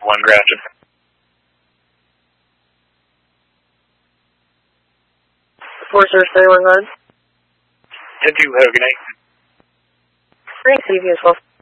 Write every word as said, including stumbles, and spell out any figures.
one Grafton. four zero three one nine. ten two, have a good night. Thanks, you as well.